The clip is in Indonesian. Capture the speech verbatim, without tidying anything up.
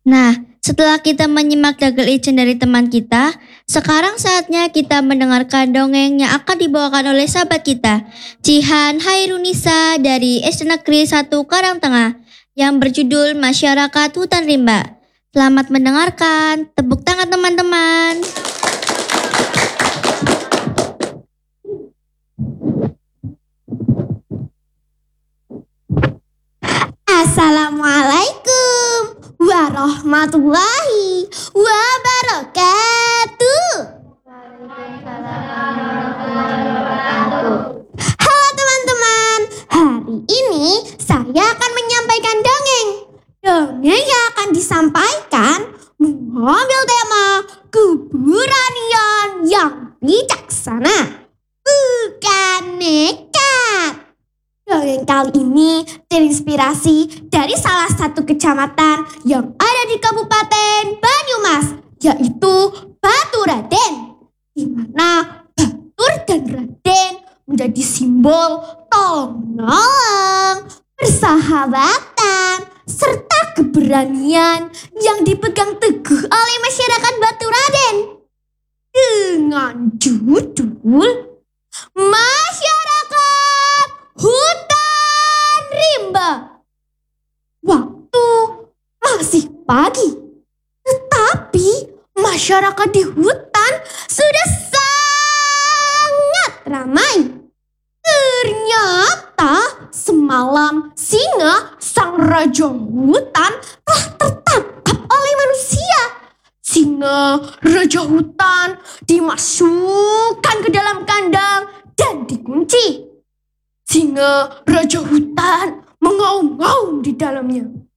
Nah, setelah kita menyimak Double Agent dari teman kita, sekarang saatnya kita mendengarkan dongeng yang akan dibawakan oleh sahabat kita, Cihan Hairunisa dari S D Negeri satu Karangtengah, yang berjudul Masyarakat Hutan Rimba. Selamat mendengarkan, tepuk tangan teman-teman. Assalamualaikum warahmatullahi wabarakatuh. Halo teman-teman, hari ini saya akan menyampaikan dongeng. Dongeng yang akan disampaikan mengambil tema keberanian yang bijaksana, bukan nekat. Dongeng kali ini terinspirasi dari salah satu kecamatan yang ada di Kabupaten Banyumas, yaitu Baturaden, di mana Batur dan Raden menjadi simbol tolong-menolong, persahabatan, serta keberanian yang dipegang teguh oleh masyarakat Baturaden. Dengan judul Masyarakat Hutan Rimba. Waktu masih pagi, tetapi masyarakat di hutan sudah sangat ramai. Ternyata semalam singa, sang raja hutan, telah tertangkap oleh manusia. Singa raja hutan dimasukkan ke dalam kandang dan dikunci. Singa raja hutan mengaum-ngaum di dalamnya.